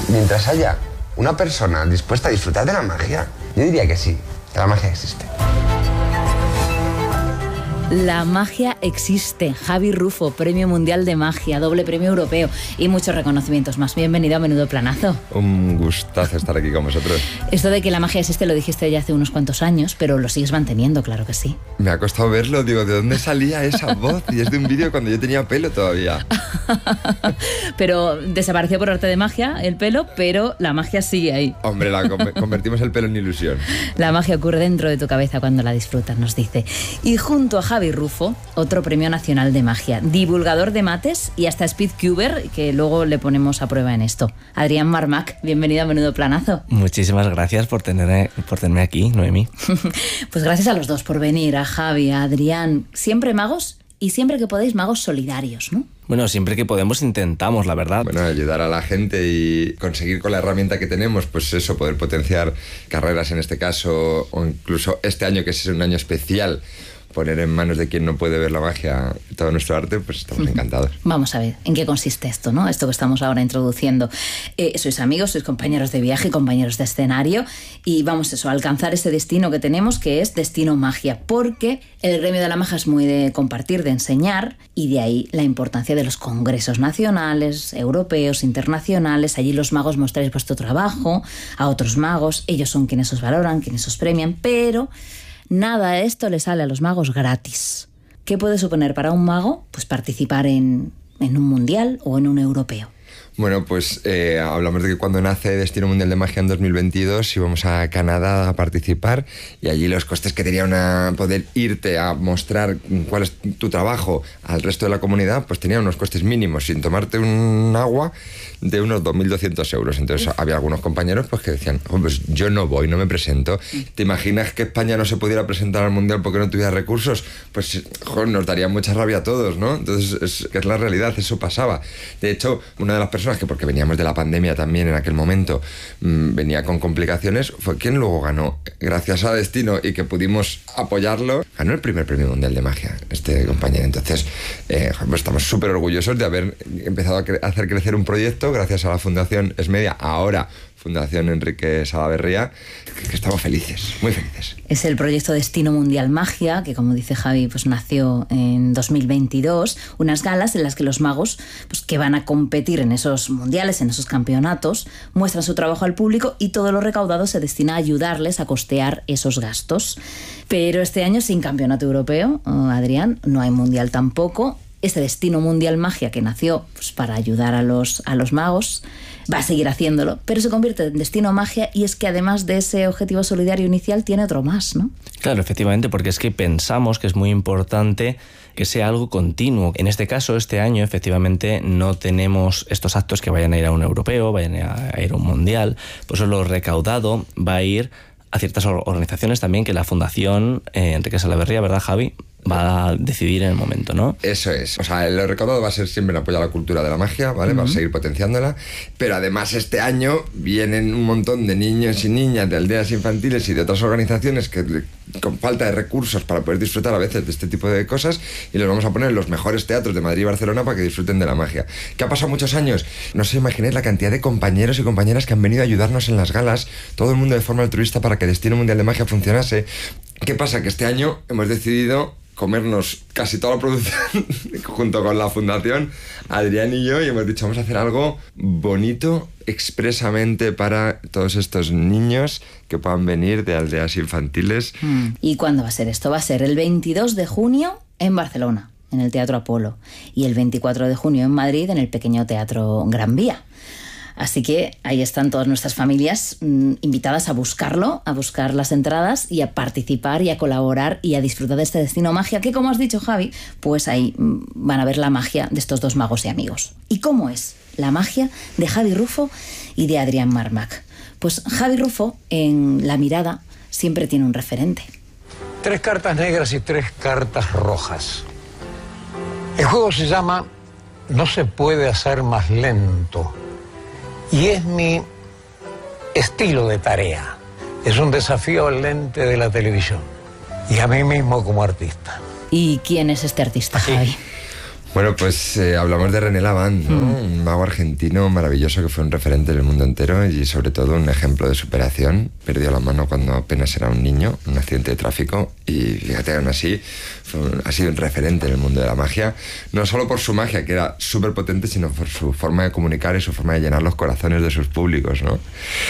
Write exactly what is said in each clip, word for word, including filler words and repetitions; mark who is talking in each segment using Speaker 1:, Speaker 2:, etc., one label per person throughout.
Speaker 1: mientras haya una persona dispuesta a disfrutar de la magia, yo diría que sí, que la magia existe.
Speaker 2: La magia existe. Javi Rufo, Premio Mundial de Magia, doble premio europeo y muchos reconocimientos más. Bienvenido a Menudo Planazo.
Speaker 3: Un gustazo estar aquí con vosotros.
Speaker 2: Esto de que la magia existe lo dijiste ya hace unos cuantos años, pero lo sigues manteniendo, claro que sí.
Speaker 3: Me ha costado verlo, digo, ¿de dónde salía esa voz? Y es de un vídeo cuando yo tenía pelo todavía.
Speaker 2: Pero desapareció por arte de magia el pelo, pero la magia sigue ahí.
Speaker 3: Hombre, la convertimos el pelo en ilusión.
Speaker 2: La magia ocurre dentro de tu cabeza cuando la disfrutas, nos dice. Y junto a Javi Javi Rufo, otro premio nacional de magia, divulgador de mates y hasta speedcuber, que luego le ponemos a prueba en esto. Adrián Marmac, bienvenido a Menudo Planazo.
Speaker 4: Muchísimas gracias por, tener, por tenerme aquí, Noemí.
Speaker 2: Pues gracias a los dos por venir, a Javi, a Adrián. Siempre magos y siempre que podéis magos solidarios, ¿no?
Speaker 4: Bueno, siempre que podemos intentamos, la verdad.
Speaker 3: Bueno, ayudar a la gente y conseguir con la herramienta que tenemos, pues eso, poder potenciar carreras en este caso, o incluso este año que es un año especial, poner en manos de quien no puede ver la magia todo nuestro arte, pues estamos encantados.
Speaker 2: Vamos a ver, ¿en qué consiste esto, no? Esto que estamos ahora introduciendo. Eh, sois amigos, sois compañeros de viaje, compañeros de escenario y vamos eso, a alcanzar ese destino que tenemos, que es Destino Magia, porque el gremio de la magia es muy de compartir, de enseñar, y de ahí la importancia de los congresos nacionales, europeos, internacionales. Allí los magos mostráis vuestro trabajo a otros magos, ellos son quienes os valoran, quienes os premian, pero nada de esto le sale a los magos gratis. ¿Qué puede suponer para un mago? Pues participar en, en un mundial o en un europeo.
Speaker 3: Bueno, pues eh, hablamos de que cuando nace Destino Mundial de Magia en dos mil veintidós íbamos a Canadá a participar y allí los costes que tenía una, poder irte a mostrar cuál es tu trabajo al resto de la comunidad, pues tenía unos costes mínimos, sin tomarte un agua, de unos dos mil doscientos euros. Entonces había algunos compañeros pues que decían, oh, pues yo no voy, no me presento. ¿Te imaginas que España no se pudiera presentar al Mundial porque no tuviera recursos? Pues joder, nos daría mucha rabia a todos, ¿no? Entonces es, es la realidad, eso pasaba. De hecho, una de las personas que, porque veníamos de la pandemia también en aquel momento, mmm, venía con complicaciones, fue quien luego ganó, gracias a Destino y que pudimos apoyarlo, ganó el primer premio mundial de magia, este compañero. Entonces eh, pues estamos súper orgullosos de haber empezado a cre- hacer crecer un proyecto gracias a la Fundación Esmedia, ahora Fundación Enrique Salaverría, que estamos felices, muy felices.
Speaker 2: Es el proyecto Destino Mundial Magia, que como dice Javi, pues nació en dos mil veintidós, unas galas en las que los magos pues, que van a competir en esos mundiales, en esos campeonatos, muestran su trabajo al público y todo lo recaudado se destina a ayudarles a costear esos gastos. Pero este año sin campeonato europeo, Adrián, no hay mundial tampoco. Este Destino Mundial Magia que nació pues, para ayudar a los, a los magos va a seguir haciéndolo, pero se convierte en Destino Magia y es que además de ese objetivo solidario inicial tiene otro más, ¿no?
Speaker 4: Claro, efectivamente, porque es que pensamos que es muy importante que sea algo continuo. En este caso, este año, efectivamente, no tenemos estos actos que vayan a ir a un europeo, vayan a ir a un mundial, por eso lo recaudado va a ir a ciertas organizaciones también que la Fundación eh, Enrique Salaverría, ¿verdad, Javi?, va a decidir en el momento, ¿no?
Speaker 3: Eso es. O sea, el recaudado va a ser siempre en apoyo a la cultura de la magia, ¿vale? Uh-huh. Va a seguir potenciándola. Pero además este año vienen un montón de niños y niñas de aldeas infantiles y de otras organizaciones que con falta de recursos para poder disfrutar a veces de este tipo de cosas y los vamos a poner en los mejores teatros de Madrid y Barcelona para que disfruten de la magia. ¿Qué ha pasado muchos años? No os imagináis la cantidad de compañeros y compañeras que han venido a ayudarnos en las galas, todo el mundo de forma altruista para que Destino Mundial de Magia funcionase. ¿Qué pasa? Que este año hemos decidido comernos casi toda la producción junto con la fundación, Adrián y yo, y hemos dicho vamos a hacer algo bonito expresamente para todos estos niños que puedan venir de aldeas infantiles.
Speaker 2: ¿Y cuándo va a ser esto? Va a ser el veintidós de junio en Barcelona, en el Teatro Apolo, y el veinticuatro de junio en Madrid, en el pequeño Teatro Gran Vía. Así que ahí están todas nuestras familias mmm, invitadas a buscarlo, a buscar las entradas y a participar y a colaborar y a disfrutar de este Destino Magia que, como has dicho, Javi, pues ahí mmm, van a ver la magia de estos dos magos y amigos. ¿Y cómo es la magia de Javi Rufo y de Adrián Marmac? Pues Javi Rufo, en La Mirada, siempre tiene un referente.
Speaker 5: Tres cartas negras y tres cartas rojas. El juego se llama No se puede hacer más lento. Y es mi estilo de tarea. Es un desafío al lente de la televisión. Y a mí mismo como artista.
Speaker 2: ¿Y quién es este artista, Javi?
Speaker 3: Bueno, pues eh, hablamos de René Lavand, ¿no? Mm. Un mago argentino maravilloso que fue un referente en el mundo entero y sobre todo un ejemplo de superación. Perdió la mano cuando apenas era un niño, en un accidente de tráfico, y fíjate, aún así fue un, ha sido un referente en el mundo de la magia, no solo por su magia, que era súper potente, sino por su forma de comunicar y su forma de llenar los corazones de sus públicos, ¿no?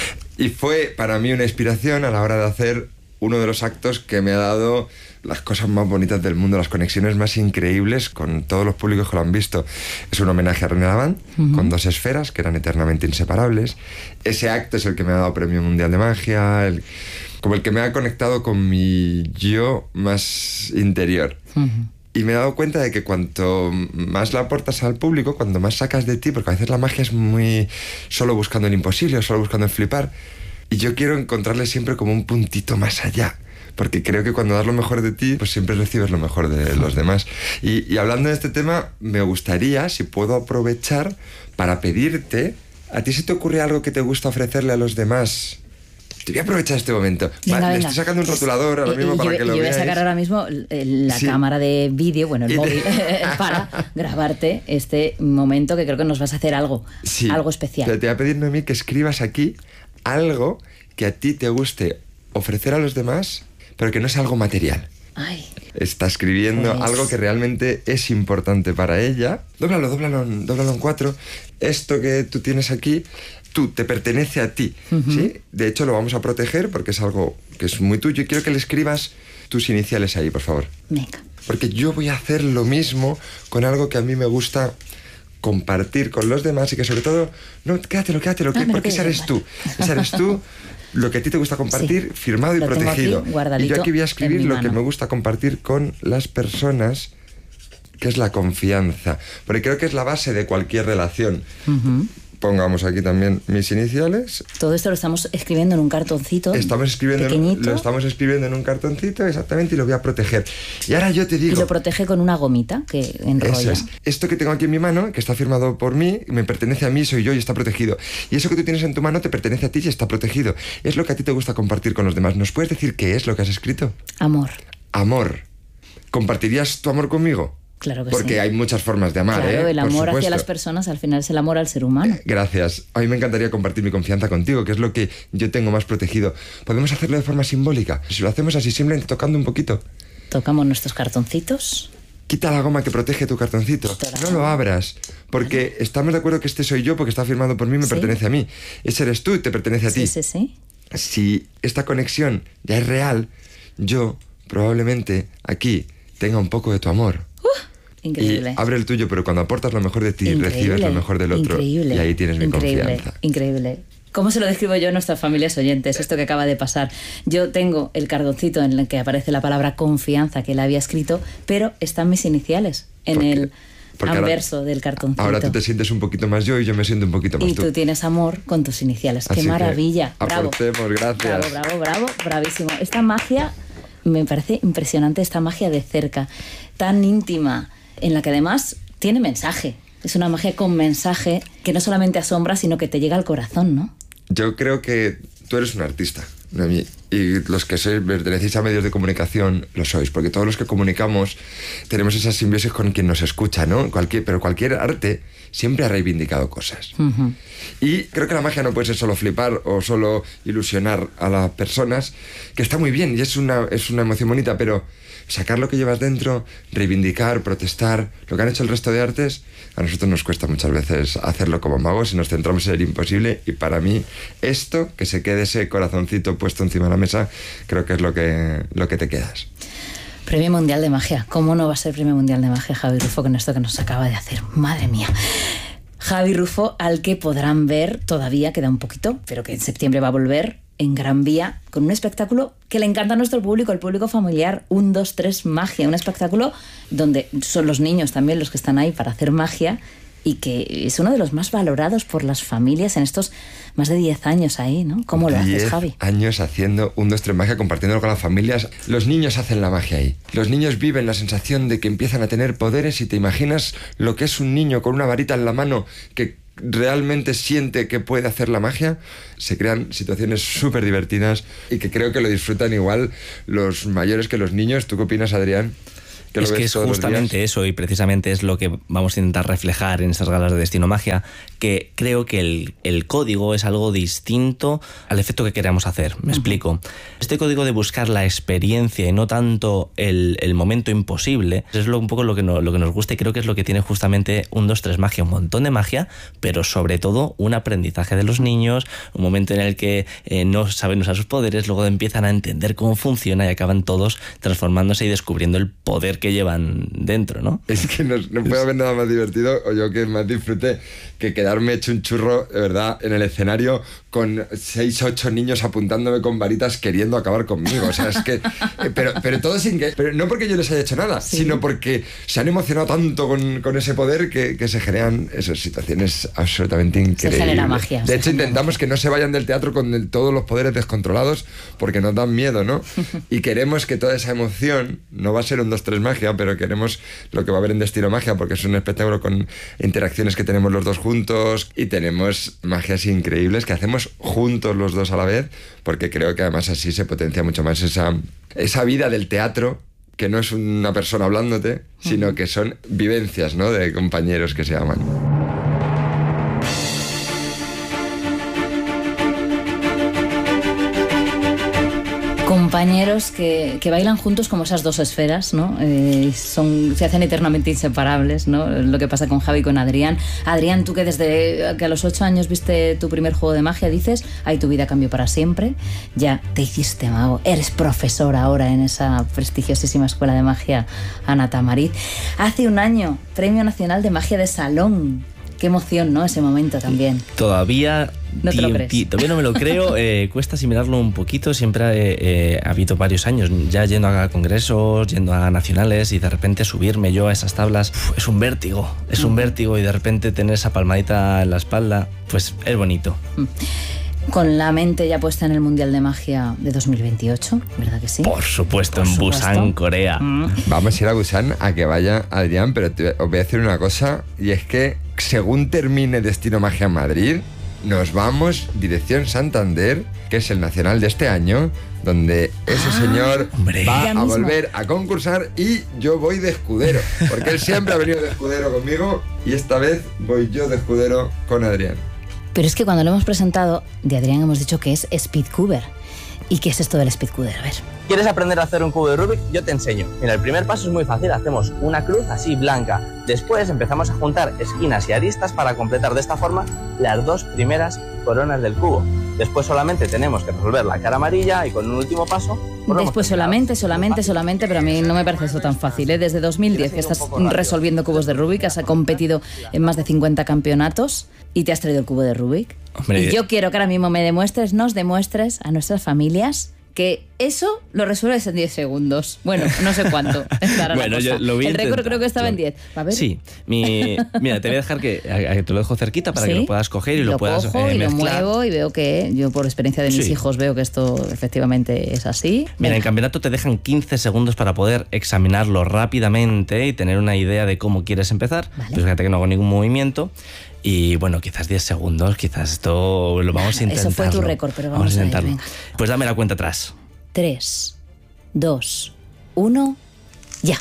Speaker 3: Y fue para mí una inspiración a la hora de hacer uno de los actos que me ha dado las cosas más bonitas del mundo, las conexiones más increíbles con todos los públicos que lo han visto. Es un homenaje a René Lavand, uh-huh. con dos esferas que eran eternamente inseparables. Ese acto es el que me ha dado Premio Mundial de Magia, el, como el que me ha conectado con mi yo más interior. Uh-huh. Y me he dado cuenta de que cuanto más la aportas al público, cuanto más sacas de ti, porque a veces la magia es muy solo buscando el imposible, solo buscando el flipar, y yo quiero encontrarle siempre como un puntito más allá, porque creo que cuando das lo mejor de ti, pues siempre recibes lo mejor de los demás. Y, y hablando de este tema, me gustaría, si puedo aprovechar, para pedirte, ¿a ti se te ocurre algo que te gusta ofrecerle a los demás? Te voy a aprovechar este momento.
Speaker 2: Venga,
Speaker 3: Va,
Speaker 2: venga.
Speaker 3: Le estoy sacando un rotulador ahora mismo
Speaker 2: y,
Speaker 3: para
Speaker 2: yo,
Speaker 3: que lo
Speaker 2: yo
Speaker 3: veáis.
Speaker 2: voy a sacar ahora mismo la sí. cámara de vídeo, bueno, el
Speaker 3: y
Speaker 2: móvil, para grabarte este momento que creo que nos vas a hacer algo,
Speaker 3: sí.
Speaker 2: algo especial.
Speaker 3: Te, te voy a pedir, Noemí, que escribas aquí algo que a ti te guste ofrecer a los demás, pero que no es algo material.
Speaker 2: Ay.
Speaker 3: Está escribiendo
Speaker 2: pues...
Speaker 3: algo que realmente es importante para ella. Dóblalo, dóblalo, dóblalo en cuatro. Esto que tú tienes aquí, tú, te pertenece a ti, uh-huh. ¿sí? De hecho, lo vamos a proteger porque es algo que es muy tuyo y quiero que le escribas tus iniciales ahí, por favor.
Speaker 2: Venga.
Speaker 3: Porque yo voy a hacer lo mismo con algo que a mí me gusta compartir con los demás y que sobre todo, no, quédatelo, quédatelo,
Speaker 2: ah,
Speaker 3: porque esa eres tú. Esa eres tú. Lo que a ti te gusta compartir, sí. firmado y
Speaker 2: lo
Speaker 3: protegido.
Speaker 2: Y
Speaker 3: yo aquí voy a escribir lo que me gusta compartir con las personas, que es la confianza. Porque creo que es la base de cualquier relación. Uh-huh. Pongamos aquí también mis iniciales.
Speaker 2: Todo esto lo estamos escribiendo en un cartoncito
Speaker 3: estamos escribiendo
Speaker 2: pequeñito.
Speaker 3: En, lo estamos escribiendo en un cartoncito, exactamente, y lo voy a proteger. Y ahora yo te digo...
Speaker 2: Y lo protege con una gomita que enrolla.
Speaker 3: Eso es. Esto que tengo aquí en mi mano, que está firmado por mí, me pertenece a mí, soy yo y está protegido. Y eso que tú tienes en tu mano te pertenece a ti y está protegido. Es lo que a ti te gusta compartir con los demás. ¿Nos puedes decir qué es lo que has escrito?
Speaker 2: Amor.
Speaker 3: Amor. ¿Compartirías tu amor conmigo?
Speaker 2: Claro que
Speaker 3: Porque
Speaker 2: sí.
Speaker 3: hay muchas formas de amar,
Speaker 2: claro,
Speaker 3: ¿eh?
Speaker 2: el amor hacia las personas al final es el amor al ser humano.
Speaker 3: Gracias. A mí me encantaría compartir mi confianza contigo, que es lo que yo tengo más protegido. ¿Podemos hacerlo de forma simbólica? Si lo hacemos así, simplemente tocando un poquito.
Speaker 2: Tocamos nuestros cartoncitos.
Speaker 3: Quita la goma que protege tu cartoncito. No lo abras, porque vale. estamos de acuerdo que este soy yo, porque está firmado por mí, me ¿Sí? pertenece a mí. Ese eres tú y te pertenece a
Speaker 2: sí,
Speaker 3: ti.
Speaker 2: Sí, sí, sí.
Speaker 3: Si esta conexión ya es real, yo probablemente aquí tenga un poco de tu amor.
Speaker 2: Increíble.
Speaker 3: Y abre el tuyo, pero cuando aportas lo mejor de ti, increíble, recibes lo mejor del otro.
Speaker 2: Increíble.
Speaker 3: Y ahí tienes mi
Speaker 2: increíble,
Speaker 3: confianza.
Speaker 2: Increíble. ¿Cómo se lo describo yo a nuestras familias oyentes? Esto que acaba de pasar. Yo tengo el cartoncito en el que aparece la palabra confianza que él había escrito, pero están mis iniciales en
Speaker 3: porque,
Speaker 2: el
Speaker 3: porque
Speaker 2: anverso
Speaker 3: ahora,
Speaker 2: del cartoncito.
Speaker 3: Ahora tú te sientes un poquito más yo y yo me siento un poquito más
Speaker 2: y
Speaker 3: tú.
Speaker 2: Y tú tienes amor con tus iniciales.
Speaker 3: Así
Speaker 2: ¡Qué maravilla!
Speaker 3: Que
Speaker 2: Bravo.
Speaker 3: Aportemos, gracias.
Speaker 2: Bravo, bravo, bravo, bravísimo. Esta magia, me parece impresionante, esta magia de cerca, tan íntima, en la que además tiene mensaje. Es una magia con mensaje que no solamente asombra, sino que te llega al corazón, ¿no?
Speaker 3: Yo creo que tú eres un artista, Noemí, y los que sois, pertenecéis a medios de comunicación lo sois, porque todos los que comunicamos tenemos esa simbiosis con quien nos escucha, ¿no? Cualquier, pero cualquier arte siempre ha reivindicado cosas. Uh-huh. Y creo que la magia no puede ser solo flipar o solo ilusionar a las personas, que está muy bien y es una, es una emoción bonita, pero sacar lo que llevas dentro, reivindicar, protestar, lo que han hecho el resto de artes, a nosotros nos cuesta muchas veces hacerlo como magos y nos centramos en el imposible, y para mí esto, que se quede ese corazoncito puesto encima de la mesa, creo que es lo que, lo que te quedas.
Speaker 2: Premio Mundial de Magia. ¿Cómo no va a ser Premio Mundial de Magia, Javi Rufo, con esto que nos acaba de hacer? Madre mía. Javi Rufo, al que podrán ver, todavía queda un poquito, pero que en septiembre va a volver en Gran Vía, con un espectáculo que le encanta a nuestro público, el público familiar, un, dos, tres, magia. Un espectáculo donde son los niños también los que están ahí para hacer magia y que es uno de los más valorados por las familias en estos más de diez años ahí, ¿no? ¿Cómo lo haces, Javi?
Speaker 3: diez años haciendo un, dos, tres, magia, compartiéndolo con las familias. Los niños hacen la magia ahí. Los niños viven la sensación de que empiezan a tener poderes y te imaginas lo que es un niño con una varita en la mano que realmente siente que puede hacer la magia. Se crean situaciones súper divertidas y que creo que lo disfrutan igual los mayores que los niños. ¿Tú qué opinas, Adrián? Que lo
Speaker 4: es que
Speaker 3: ves
Speaker 4: es
Speaker 3: todos los
Speaker 4: justamente
Speaker 3: días.
Speaker 4: eso, y precisamente es lo que vamos a intentar reflejar en esas galas de Destino Magia, que creo que el, el código es algo distinto al efecto que queremos hacer. Me uh-huh. explico. Este código de buscar la experiencia y no tanto el, el momento imposible, es lo, un poco lo que, no, lo que nos gusta, y creo que es lo que tiene justamente un dos tres Magia, un montón de magia, pero sobre todo un aprendizaje de los niños, un momento en el que eh, no saben usar sus poderes, luego empiezan a entender cómo funciona y acaban todos transformándose y descubriendo el poder que llevan dentro, ¿no?
Speaker 3: Es que no, no puede haber nada más divertido, o yo que más disfruté, que quedarme hecho un churro, de verdad, en el escenario con seis, ocho niños apuntándome con varitas queriendo acabar conmigo. O sea, es que... Eh, pero, pero todo sin que... Pero no porque yo les haya hecho nada, sí. sino porque se han emocionado tanto con, con ese poder que, que se generan esas situaciones absolutamente increíbles.
Speaker 2: Se genera magia.
Speaker 3: De hecho, intentamos magia. que no se vayan del teatro con el, todos los poderes descontrolados porque nos dan miedo, ¿no? Y queremos que toda esa emoción, no va a ser un dos tres Magia, pero queremos lo que va a haber en Destino Magia, porque es un espectáculo con interacciones que tenemos los dos juntos y tenemos magias increíbles que hacemos juntos los dos a la vez, porque creo que además así se potencia mucho más esa, esa vida del teatro, que no es una persona hablándote, sino que son vivencias, ¿no?, de compañeros que se aman.
Speaker 2: Compañeros que, que bailan juntos como esas dos esferas, ¿no? Eh, son, se hacen eternamente inseparables, ¿no? Lo que pasa con Javi y con Adrián. Adrián, tú que desde que a los ocho años viste tu primer juego de magia, dices, ahí tu vida cambió para siempre, ya te hiciste mago, eres profesor ahora en esa prestigiosísima escuela de magia Ana Tamariz. Hace un año, Premio Nacional de Magia de Salón. Qué emoción, ¿no? Ese momento también.
Speaker 4: Todavía...
Speaker 2: ¿No te lo crees?
Speaker 4: Ti, todavía no me lo creo, eh, cuesta asimilarlo un poquito, siempre eh, eh, ha habido varios años ya yendo a congresos, yendo a nacionales, y de repente subirme yo a esas tablas, uf, es un vértigo, es un vértigo, y de repente tener esa palmadita en la espalda, pues es bonito.
Speaker 2: Con la mente ya puesta en el Mundial de Magia de dos mil veintiocho, ¿verdad que sí?
Speaker 4: Por supuesto,
Speaker 2: Por
Speaker 4: en
Speaker 2: supuesto.
Speaker 4: Busan, Corea.
Speaker 2: Mm.
Speaker 3: Vamos a ir a Busan a que vaya Adrián, pero te, os voy a decir una cosa, y es que según termine Destino Magia en Madrid, nos vamos dirección Santander, que es el nacional de este año, donde ese ah, señor
Speaker 4: hombre,
Speaker 3: va a
Speaker 2: mismo.
Speaker 3: volver a concursar, y yo voy de escudero, porque él siempre ha venido de escudero conmigo, y esta vez voy yo de escudero con Adrián.
Speaker 2: Pero es que cuando lo hemos presentado, de Adrián hemos dicho que es Speedcuber. ¿Y qué es esto del Speedcuber? A ver.
Speaker 6: ¿Quieres aprender a hacer un cubo de Rubik? Yo te enseño. Mira, el primer paso es muy fácil. Hacemos una cruz así blanca. Después empezamos a juntar esquinas y aristas para completar de esta forma las dos primeras coronas del cubo. Después solamente tenemos que resolver la cara amarilla, y con un último paso...
Speaker 2: Después solamente, solamente, solamente, pero a mí no me parece eso tan fácil, ¿eh? Desde dos mil diez que estás resolviendo cubos de Rubik, has competido en más de cincuenta campeonatos y te has traído el cubo de Rubik.
Speaker 4: Hombre,
Speaker 2: y yo quiero que ahora mismo me demuestres, nos demuestres a nuestras familias que eso lo resuelves en diez segundos. Bueno, no sé cuánto.
Speaker 4: Bueno, yo lo vi.
Speaker 2: El récord creo que estaba en diez. ¿Va a ver?
Speaker 4: Sí. Mi, mira, te voy a dejar que a, a, te lo dejo cerquita para ¿Sí? que lo puedas coger y lo,
Speaker 2: lo
Speaker 4: puedas
Speaker 2: cojo
Speaker 4: eh,
Speaker 2: y
Speaker 4: mezclar.
Speaker 2: Lo muevo y veo que, yo por experiencia de mis sí. hijos, veo que esto efectivamente es así.
Speaker 4: Mira,
Speaker 2: Venga.
Speaker 4: en el campeonato te dejan quince segundos para poder examinarlo rápidamente y tener una idea de cómo quieres empezar.
Speaker 2: Vale.
Speaker 4: Pues fíjate que no hago ningún movimiento. Y bueno, quizás diez segundos, quizás esto lo vamos a intentar.
Speaker 2: Eso fue tu récord, pero vamos,
Speaker 4: vamos a
Speaker 2: a
Speaker 4: intentarlo.
Speaker 2: ver, venga.
Speaker 4: Pues dame la cuenta atrás.
Speaker 2: tres, dos, uno, ya.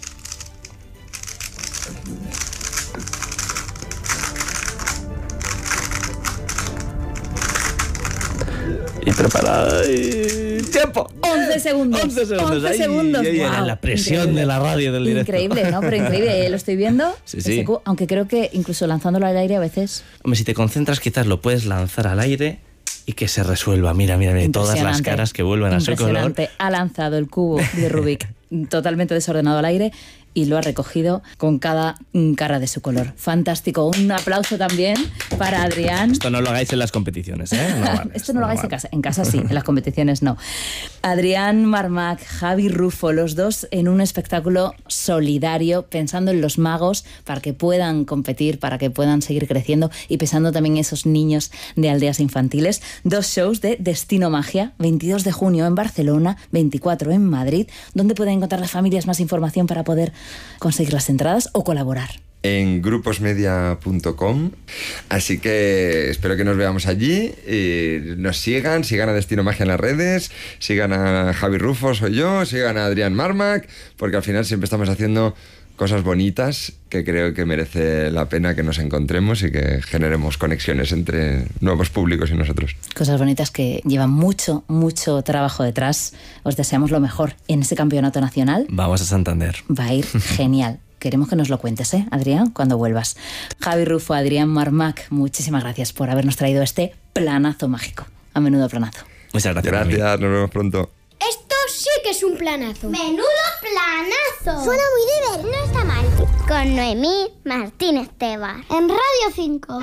Speaker 4: Y preparada. Y... ¡Tiempo!
Speaker 2: once segundos.
Speaker 4: once segundos.
Speaker 2: once segundos.
Speaker 4: Ahí, ahí,
Speaker 2: Wow,
Speaker 4: la presión
Speaker 2: increíble.
Speaker 4: de la radio del directo.
Speaker 2: Increíble, ¿no? Pero increíble. Lo estoy viendo.
Speaker 4: Sí, sí.
Speaker 2: Cubo, aunque creo que incluso lanzándolo al aire a veces...
Speaker 4: Hombre, si te concentras, quizás lo puedes lanzar al aire y que se resuelva. Mira, mira, mira. Todas las caras que vuelvan a su color.
Speaker 2: Impresionante. Ha lanzado el cubo de Rubik totalmente desordenado al aire y lo ha recogido con cada cara de su color. Fantástico. Un aplauso también para Adrián.
Speaker 4: Esto no lo hagáis en las competiciones, ¿eh? No vale,
Speaker 2: esto no lo hagáis vale. en casa. En casa sí, en las competiciones no. Adrián Marmac, Javi Rufo, los dos en un espectáculo solidario, pensando en los magos para que puedan competir, para que puedan seguir creciendo, y pensando también en esos niños de aldeas infantiles. Dos shows de Destino Magia, veintidós de junio en Barcelona, veinticuatro en Madrid, donde pueden encontrar las familias más información para poder conseguir las entradas o colaborar?
Speaker 3: En gruposmedia punto com, así que espero que nos veamos allí y nos sigan, sigan a Destino Magia en las redes, sigan a Javi Rufo, soy yo, sigan a Adrián Marmac, porque al final siempre estamos haciendo cosas bonitas que creo que merece la pena que nos encontremos y que generemos conexiones entre nuevos públicos y nosotros.
Speaker 2: Cosas bonitas que llevan mucho, mucho trabajo detrás. Os deseamos lo mejor en ese campeonato nacional.
Speaker 4: Vamos a Santander.
Speaker 2: Va a ir genial. Queremos que nos lo cuentes, ¿eh, Adrián? Cuando vuelvas. Javi Rufo, Adrián Marmac, muchísimas gracias por habernos traído este planazo mágico. A menudo planazo.
Speaker 4: Muchas gracias.
Speaker 3: Gracias, nos vemos pronto.
Speaker 7: Esto sí que es un planazo. ¡Menudo planazo! Suena muy divertido. No está mal. Con Noemí Martínez Tebar. En Radio cinco.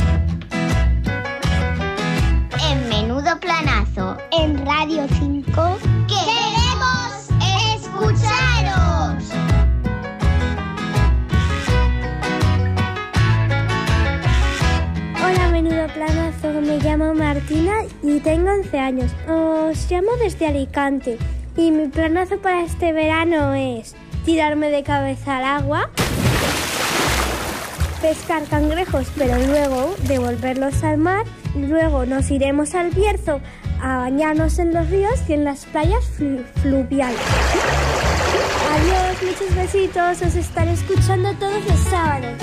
Speaker 7: En Menudo Planazo. En Radio cinco. ¡Queremos escucharos!
Speaker 8: Hola, Menudo Planazo, me llamo Martina y tengo once años. Os llamo desde Alicante y mi planazo para este verano es tirarme de cabeza al agua, pescar cangrejos pero luego devolverlos al mar, luego nos iremos al Bierzo a bañarnos en los ríos y en las playas flu- fluviales. Adiós, muchos besitos, os estaré escuchando todos los sábados.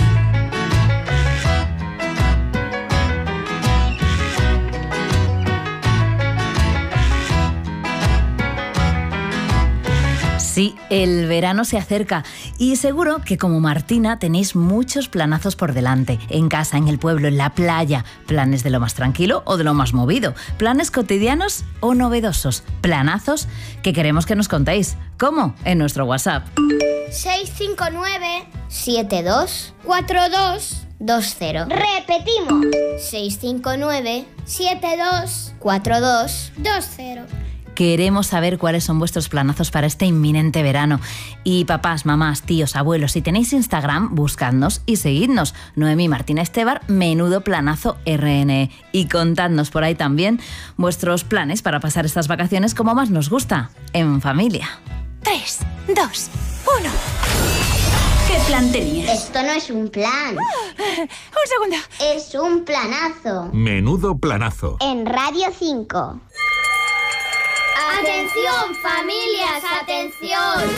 Speaker 2: Sí, el verano se acerca y seguro que como Martina tenéis muchos planazos por delante. En casa, en el pueblo, en la playa. Planes de lo más tranquilo o de lo más movido. Planes cotidianos o novedosos. Planazos que queremos que nos contéis. ¿Cómo? En nuestro WhatsApp.
Speaker 7: seis cinco nueve siete dos cuatro dos dos cero. Repetimos. seis cinco nueve siete dos cuatro dos dos cero.
Speaker 2: Queremos saber cuáles son vuestros planazos para este inminente verano. Y papás, mamás, tíos, abuelos, si tenéis Instagram, buscadnos y seguidnos. Noemí Martínez Tebar, Menudo Planazo R N E. Y contadnos por ahí también vuestros planes para pasar estas vacaciones como más nos gusta, en familia.
Speaker 9: Tres, dos, uno. ¿Qué plan tenías?
Speaker 7: Esto no es un plan.
Speaker 9: Uh, un segundo.
Speaker 7: Es un planazo.
Speaker 10: Menudo Planazo.
Speaker 7: En Radio cinco. ¡Atención, familias! ¡Atención!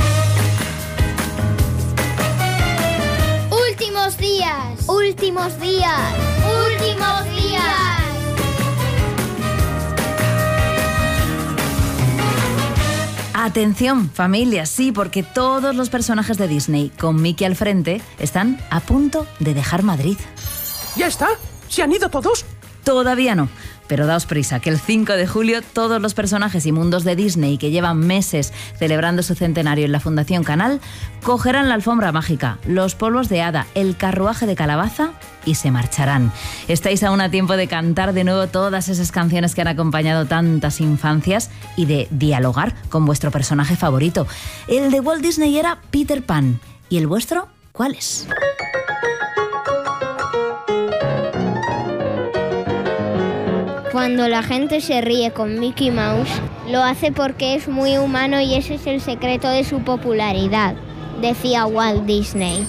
Speaker 7: Últimos días. Últimos días. Últimos días.
Speaker 2: Atención, familia, sí, porque todos los personajes de Disney con Mickey al frente están a punto de dejar Madrid.
Speaker 11: ¿Ya está? ¿Se han ido todos?
Speaker 2: Todavía no, pero daos prisa, que el cinco de julio todos los personajes y mundos de Disney que llevan meses celebrando su centenario en la Fundación Canal cogerán la alfombra mágica, los polvos de hada, el carruaje de calabaza y se marcharán. Estáis aún a tiempo de cantar de nuevo todas esas canciones que han acompañado tantas infancias y de dialogar con vuestro personaje favorito. El de Walt Disney era Peter Pan. ¿Y el vuestro? ¿Cuál es?
Speaker 7: Cuando la gente se ríe con Mickey Mouse, lo hace porque es muy humano y ese es el secreto de su popularidad, decía Walt Disney.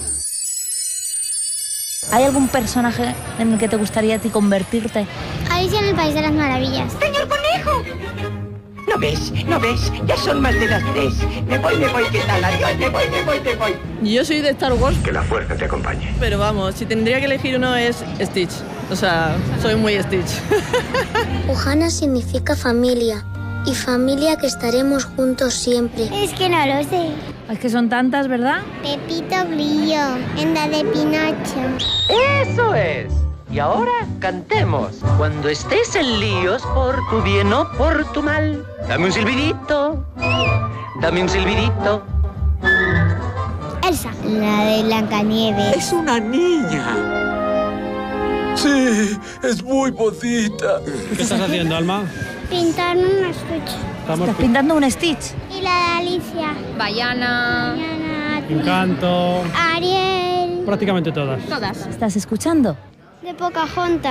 Speaker 2: ¿Hay algún personaje en el que te gustaría a ti convertirte?
Speaker 7: Alicia en el País de las Maravillas.
Speaker 9: ¡Señor Conejo!
Speaker 11: ¿No ves? ¿No ves? Ya son más de las tres. Me voy, me voy, ¿qué tal? Adiós, me voy, me voy, me voy.
Speaker 12: Yo soy de Star Wars.
Speaker 10: Que la fuerza te acompañe.
Speaker 12: Pero vamos, si tendría que elegir uno es Stitch. O sea, soy muy Stitch.
Speaker 8: Ohana significa familia y familia que estaremos juntos siempre.
Speaker 7: Es que no lo sé.
Speaker 2: Es que son tantas, ¿verdad?
Speaker 7: Pepito Grillo, en la de Pinocho.
Speaker 11: ¡Eso es! Y ahora cantemos. Cuando estés en líos por tu bien o por tu mal, dame un silbidito, dame un silbidito.
Speaker 7: Elsa, la de Blancanieves.
Speaker 11: Es una niña.
Speaker 13: Sí, es muy bonita.
Speaker 14: ¿Qué estás haciendo, Alma?
Speaker 7: Pintar una Stitch.
Speaker 14: Estamos
Speaker 2: ¿Estás pintando un Stitch?
Speaker 7: Y la de Alicia.
Speaker 9: Bayana.
Speaker 7: Bayana.
Speaker 14: Encanto.
Speaker 7: Ariel.
Speaker 14: Prácticamente todas.
Speaker 9: Todas.
Speaker 2: ¿Estás escuchando?
Speaker 7: De Pocahontas.